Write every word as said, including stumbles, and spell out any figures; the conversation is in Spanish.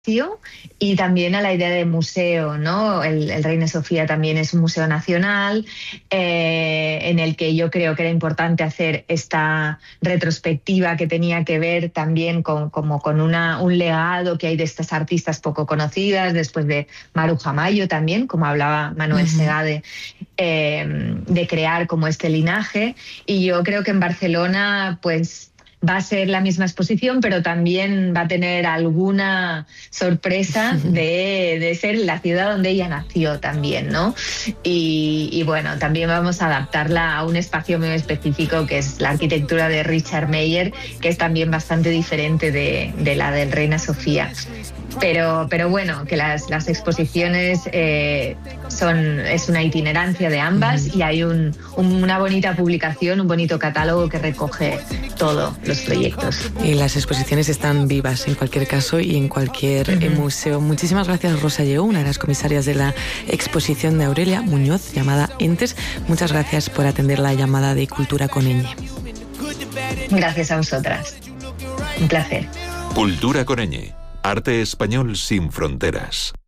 y también a la idea de museo, ¿no? El, el Reina Sofía también es un museo nacional eh, en el que yo creo que era importante hacer esta retrospectiva que tenía que ver también con, como con una, un legado que hay de estas artistas poco conocidas, después de Maruja Mayo también, como hablaba Manuel Uh-huh. Segade, eh, de crear como este linaje. Y yo creo que en Barcelona, pues, va a ser la misma exposición, pero también va a tener alguna sorpresa de, de ser la ciudad donde ella nació también, ¿no? Y, y bueno, también vamos a adaptarla a un espacio muy específico que es la arquitectura de Richard Meier, que es también bastante diferente de, de la del Reina Sofía. Pero, pero bueno, que las, las exposiciones eh, son, es una itinerancia de ambas uh-huh. y hay un, un, una bonita publicación, un bonito catálogo que recoge todos los proyectos. Y las exposiciones están vivas en cualquier caso y en cualquier uh-huh. museo. Muchísimas gracias, Rosa Lleó, una de las comisarias de la exposición de Aurelia Muñoz llamada Entes. Muchas gracias por atender la llamada de Cultura con Ñ. Gracias a vosotras. Un placer. Cultura con Ñ. Arte español sin fronteras.